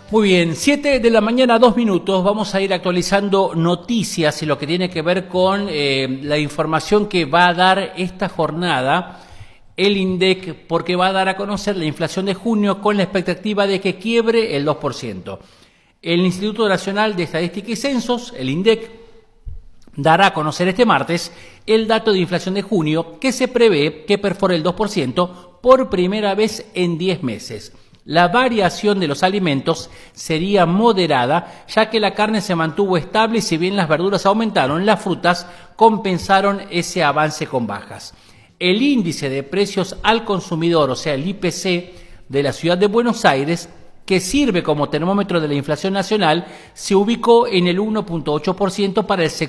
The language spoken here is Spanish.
Muy bien, 7 de la mañana, 2 minutos. Vamos a ir actualizando noticias y lo que tiene que ver con la información que va a dar esta jornada el INDEC, porque va a dar a conocer la inflación de junio con la expectativa de que quiebre el 2%. El Instituto Nacional de Estadística y Censos, el INDEC, dará a conocer este martes el dato de inflación de junio, que se prevé que perfore el 2% por primera vez en 10 meses. La variación de los alimentos sería moderada, ya que la carne se mantuvo estable y si bien las verduras aumentaron, las frutas compensaron ese avance con bajas. El índice de precios al consumidor, o sea, el IPC de la ciudad de Buenos Aires, que sirve como termómetro de la inflación nacional, se ubicó en el 1.8% para el sector